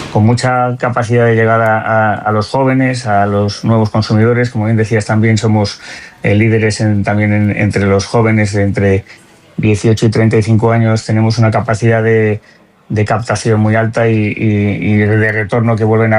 con mucha capacidad de llegar a los jóvenes, a los nuevos consumidores. Como bien decías, también somos líderes entre los jóvenes de entre 18 y 35 años. Tenemos una capacidad de captación muy alta y de retorno que vuelven